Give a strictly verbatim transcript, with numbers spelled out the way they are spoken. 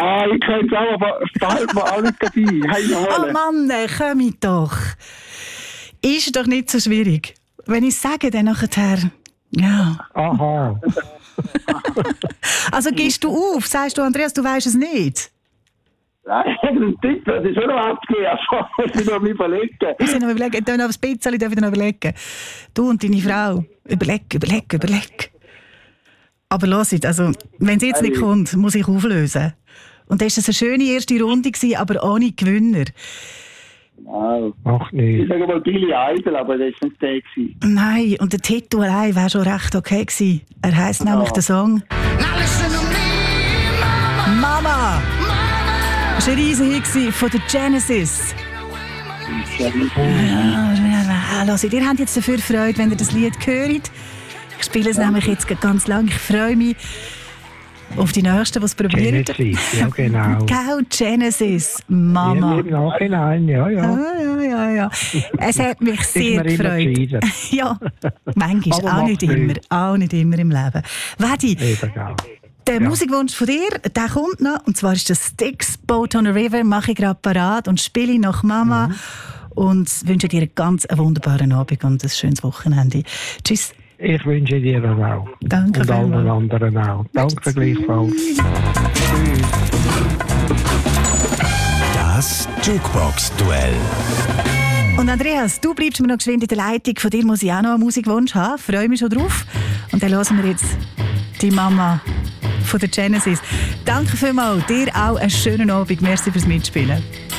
Ah, ich kann es auch, aber es fällt mir alles dabei. Hey, oh Mann, komm ich doch. Ist doch nicht so schwierig. Wenn ich es sage, dann nachher... Ja. Aha. Also gehst du auf? Sagst du, Andreas, du weißt es nicht? Nein, den Tipp, das ist schon noch abgegeben. Ich muss noch überlegen. Wir sind noch überlegen, dann noch ein bisschen noch überlegen. Du und deine Frau. Überleg, überleg, überleg. Aber los jetzt, also, wenn es jetzt nicht kommt, muss ich auflösen. Und das war eine schöne erste Runde, aber ohne Gewinner. Wow. Ach nicht. Ich sage mal Billy Idol, aber das war nicht der gewesen. Nein, und der Titel allein wäre schon recht okay gewesen. Er heisst ja. nämlich der Song Mama. Das war ein riesen Hit von der Genesis. Ja, ihr habt jetzt dafür Freude, wenn ihr das Lied hört. Ich spiele es ja. nämlich jetzt ganz lang. Ich freue mich auf die Nächsten, die es probieren. Genesis, ja genau. Genau, Genesis, Mama. Ja, im Nachhinein, ja, ja. Ah, ja, ja, ja. Es hat mich sehr gefreut. Ja, manchmal, auch nicht immer, auch nicht immer im Leben. Vedi, der ja. Musikwunsch von dir, der kommt noch, und zwar ist das Styx, Boat on a River, mache ich gerade parat und spiele nach Mama mhm. und wünsche dir einen ganz wunderbaren Abend und ein schönes Wochenende. Tschüss. Ich wünsche dir das auch. Danke und allen anderen auch. Danke gleichfalls. Tschüss. Das Jukebox-Duell. Und Andreas, du bleibst mir noch geschwind in der Leitung. Von dir muss ich auch noch einen Musikwunsch haben. Freue mich schon drauf. Und dann hören wir jetzt die Mama von der Genesis. Danke vielmals. Dir auch einen schönen Abend. Merci fürs Mitspielen.